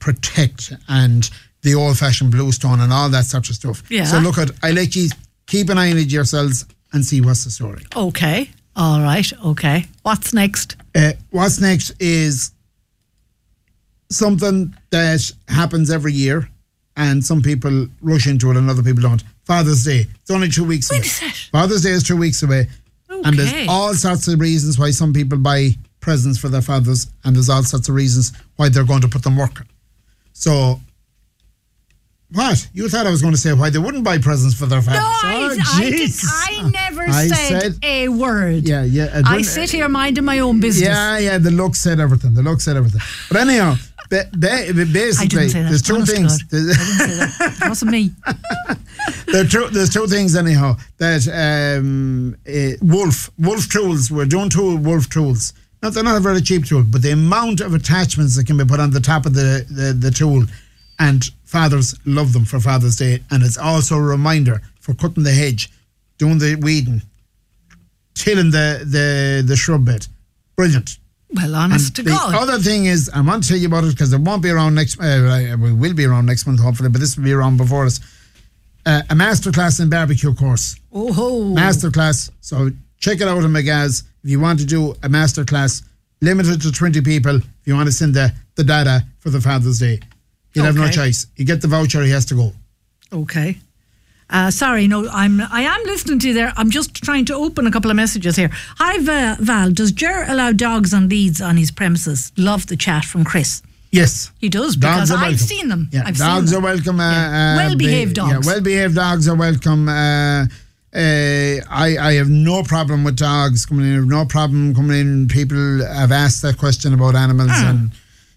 protect and the old-fashioned bluestone and all that sort of stuff. Yeah. So look at, I let you keep an eye on it yourselves and see what's the story. Okay. All right. Okay. What's next? What's next is something that happens every year, and some people rush into it and other people don't. Father's Day. It's only 2 weeks away. When is that? Father's Day is 2 weeks away. Okay. And there's all sorts of reasons why some people buy presents for their fathers, and there's all sorts of reasons why they're going to put them working. So, what? You thought I was going to say why they wouldn't buy presents for their fathers. No, I never said a word. Yeah. I sit here minding my own business. Yeah, the look said everything. But anyhow, basically, I didn't say that. there's two Honest things. God. I didn't say that. It wasn't me. There's two things anyhow. That Wolf tools. We're doing 2 Wolf tools. Now, they're not a very cheap tool, but the amount of attachments that can be put on the top of the tool, and fathers love them for Father's Day, and it's also a reminder for cutting the hedge, doing the weeding, tilling the shrub bed. Brilliant. Well, honest to God. The other thing is, I want to tell you about it because it won't be around next. We will be around next month, hopefully, but this will be around before us. A masterclass in barbecue course. Oh, masterclass. So check it out on McGaz. If you want to do a masterclass, limited to 20 people. If you want to send the data for the Father's Day, you'll have no choice. You get the voucher, he has to go. Okay. Sorry, no, I am listening to you there. I'm just trying to open a couple of messages here. Hi, Val. Does Ger allow dogs on leads on his premises? Love the chat from Chris. Yes. He does, because I've seen them. Yeah, dogs are welcome. Well-behaved dogs. Yeah, well-behaved dogs are welcome. I have no problem with dogs coming in. I have no problem coming in. People have asked that question about animals, and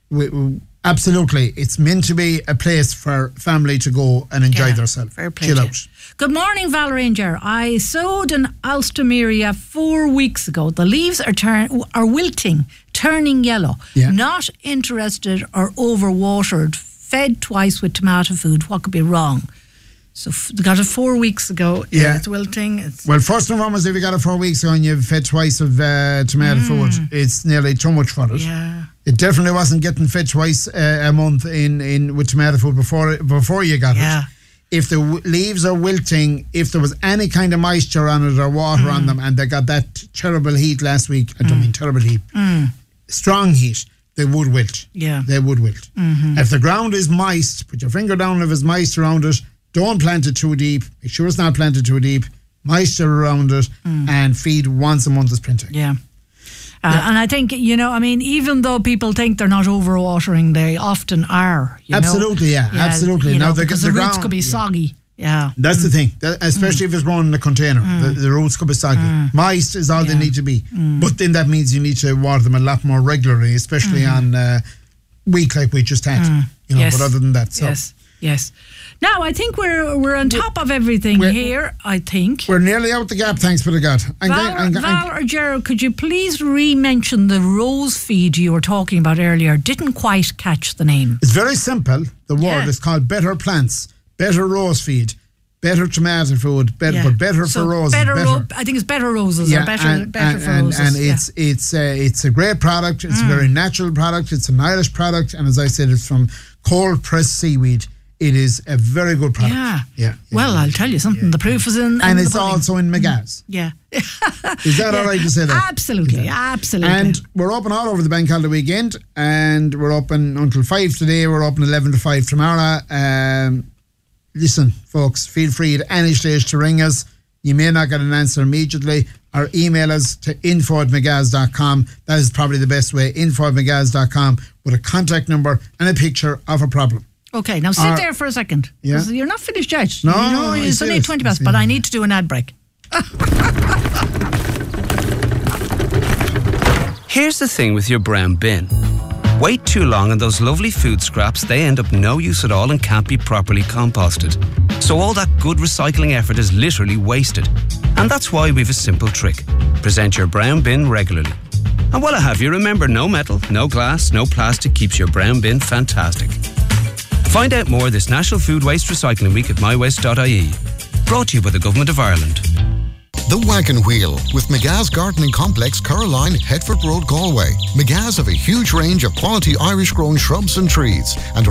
absolutely, it's meant to be a place for family to go and enjoy themselves. Fair play. Chill out. Good morning, Valerie and Ger. I sowed an Alstomeria 4 weeks ago. The leaves are wilting, turning yellow. Yeah. Not interested or overwatered. Fed twice with tomato food. What could be wrong? So they got it 4 weeks ago. Yeah. It's wilting. Well, first and foremost, if you got it 4 weeks ago and you've fed twice of tomato food, it's nearly too much for it. Yeah. It definitely wasn't getting fed twice a month in with tomato food before you got it. If the leaves are wilting, if there was any kind of moisture on it or water on them, and they got that terrible heat last week, I don't mean terrible heat, strong heat, they would wilt. Yeah. They would wilt. If the ground is moist, put your finger down if it's moist around it. Don't plant it too deep. Make sure it's not planted too deep. Moisture around it, and feed once a month is plenty. Yeah. And I think, even though people think they're not overwatering, they often are. Absolutely. Now, because the roots could be soggy. Yeah. That's the thing, especially if it's grown in a container. The roots could be soggy. Moist is all they need to be. But then that means you need to water them a lot more regularly, especially on week like we just had. But other than that. So. Yes. Now, I think we're on top of everything here, I think. We're nearly out the gap, thanks be to God. Val or Gerald, could you please re-mention the rose feed you were talking about earlier? Didn't quite catch the name. It's very simple. The word is called Better Plants, Better Rose Feed, Better Tomato Food, but better for roses. I think it's Better Roses or better for roses. And it's a great product. It's a very natural product. It's an Irish product. And as I said, it's from cold pressed seaweed. It is a very good product. Yeah. Well, I'll tell you something. The proof is in and it's also in McGaz. Yeah. Is that all right to say that? Absolutely. And we're open all over the bank holiday weekend, and we're open until 5 today. We're open 11 to 5 tomorrow. Listen, folks, feel free at any stage to ring us. You may not get an answer immediately, or email us to info@mcgaz.com. That is probably the best way, info@mcgaz.com, with a contact number and a picture of a problem. Okay, now sit there for a second. Yeah. You're not finished yet. No, it's only 20 past, but I need to do an ad break. Here's the thing with your brown bin. Wait too long and those lovely food scraps, they end up no use at all and can't be properly composted. So all that good recycling effort is literally wasted. And that's why we've a simple trick. Present your brown bin regularly. And while I have you, remember, no metal, no glass, no plastic keeps your brown bin fantastic. Find out more this National Food Waste Recycling Week at mywaste.ie. Brought to you by the Government of Ireland. The Wagon Wheel with McGaz Gardening Complex, Caroline, Headford Road, Galway. McGaz have a huge range of quality Irish grown shrubs and trees and